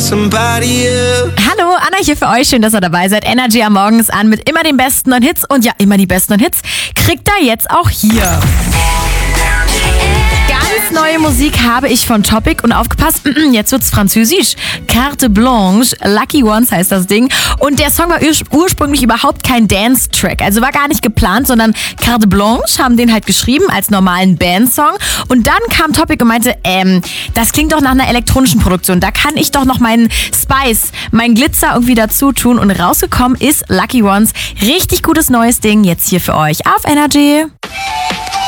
somebody else. Hallo, Anna hier für euch. Schön, dass ihr dabei seid. Energy am Morgen ist an mit immer den besten neuen Hits. Und ja, immer die besten neuen Hits kriegt ihr jetzt auch hier. Ganz neue Musik habe ich von Topic und aufgepasst, jetzt wird's französisch. Carte Blanche, Lucky Ones heißt das Ding. Und der Song war ursprünglich überhaupt kein Dance-Track, also war gar nicht geplant, sondern Carte Blanche haben den halt geschrieben als normalen Bandsong. Und dann kam Topic und meinte, das klingt doch nach einer elektronischen Produktion, da kann ich doch noch meinen Spice, meinen Glitzer irgendwie dazu tun. Und rausgekommen ist Lucky Ones. Richtig gutes neues Ding jetzt hier für euch auf Energy.